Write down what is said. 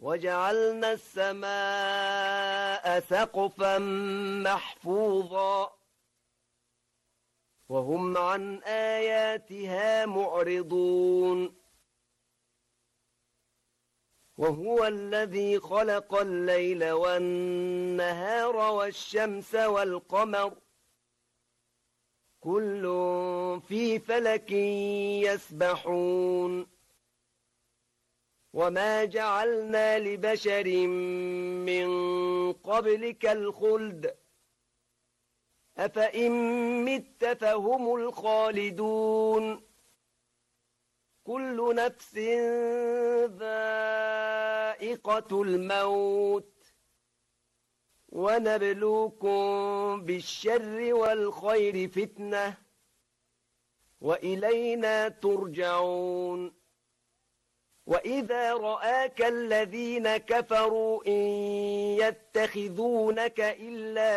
وجعلنا السماء سقفا محفوظا وهم عن آياتها معرضون وهو الذي خلق الليل والنهار والشمس والقمر كل في فلك يسبحون وما جعلنا لبشر من قبلك الخلد أفإن مت فهم الخالدون كل نفس ذائقة الموت ونبلوكم بالشر والخير فتنة وإلينا ترجعون وإذا رآك الذين كفروا إن يتخذونك إلا